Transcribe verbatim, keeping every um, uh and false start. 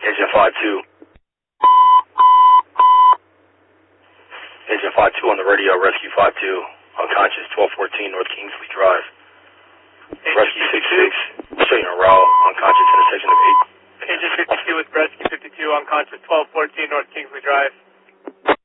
Engine five two. Engine five two on the radio, Rescue five two, unconscious, twelve fourteen North Kingsley Drive. Rescue six six, showing a route, unconscious, intersection of eight. Engine fifty-two with Rescue fifty-two, unconscious, twelve fourteen North Kingsley Drive.